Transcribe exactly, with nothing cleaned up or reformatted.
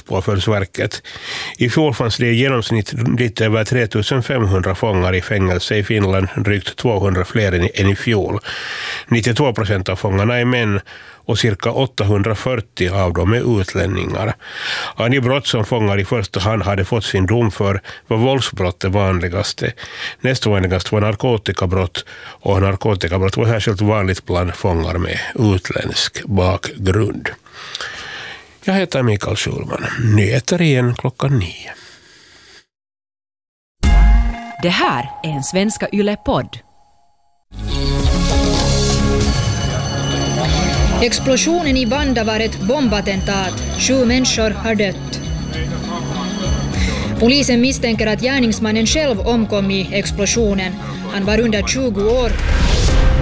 Påföljdsverket. I fjol fanns det i genomsnitt lite över tre tusen femhundra fångar i fängelse i Finland, drygt tvåhundra fler än i fjol. nittiotvå procent av fångarna är män och cirka åttahundrafyrtio av dem är utlänningar. Av de brott som fångar i första hand hade fått sin dom för var våldsbrott det vanligaste. Näst vanligast var narkotikabrott, och narkotikabrott var särskilt vanligt bland fångar med utländsk bakgrund. Jag heter Mikael Schulman. Nyheter igen klockan nio. Det här är en Svenska Yle-podd. Explosionen i Vanda var ett bombattentat. Sju människor har dött. Polisen misstänker att gärningsmannen själv omkom i explosionen. Han var under tjugo år